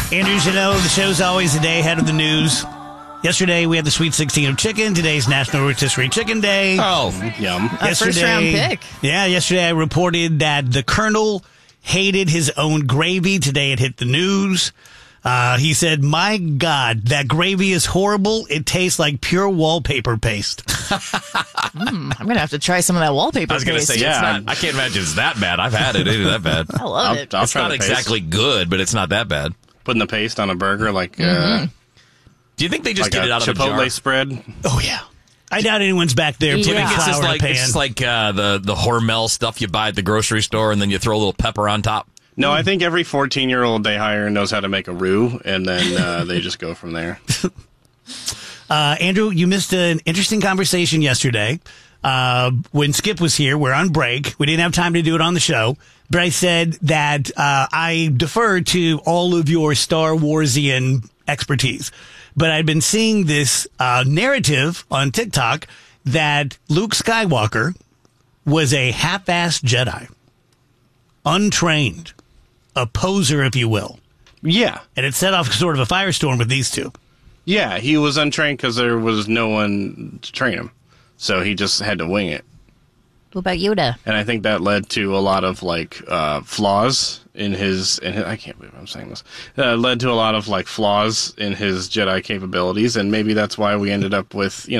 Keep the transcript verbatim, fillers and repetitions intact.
Andrew, you know, the show's always a day ahead of the news. Yesterday, we had the Sweet sixteen of chicken. Today's National Rotisserie Chicken Day. Oh, yum. A first-round pick. Yeah, yesterday I reported that the Colonel hated his own gravy. Today it hit the news. Uh, he said, my God, that gravy is horrible. It tastes like pure wallpaper paste. mm, I'm going to have to try some of that wallpaper I was going to paste. say, yeah, it's not, I can't imagine it's that bad. I've had it. It ain't that bad. I love I'll, it. I'll It's try not the exactly paste. good, but it's not that bad. Putting the paste on a burger like Mm-hmm. uh, Do you think they just like get a it out of a Chipotle jar? spread. Oh, yeah. I doubt anyone's back there Yeah. putting I think It's flour just in a like, pan. it's just like uh, the, the Hormel stuff you buy at the grocery store, and then you throw a little pepper on top. No, I think every fourteen-year-old they hire knows how to make a roux, and then uh, they just go from there. Uh, Andrew, you missed an interesting conversation yesterday. Uh, when Skip was here, we're on break. We didn't have time to do it on the show, but I said that uh, I defer to all of your Star Warsian expertise. But I'd been seeing this uh, narrative on TikTok that Luke Skywalker was a half-assed Jedi, untrained, a poser, if you will. Yeah. And it set off sort of a firestorm with these two. Yeah, he was untrained because there was no one to train him. So he just had to wing it. What about Yoda? And I think that led to a lot of, like, uh, flaws in his, in his... I can't believe I'm saying this. Uh, led to a lot of, like, flaws in his Jedi capabilities, and maybe that's why we ended up with, you know,